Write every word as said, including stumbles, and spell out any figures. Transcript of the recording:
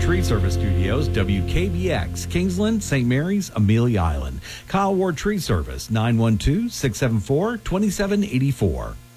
Tree Service Studios, W K B X, Kingsland, Saint Mary's, Amelia Island. Kyle Ward Tree Service, nine one two, six seven four, two seven eight four.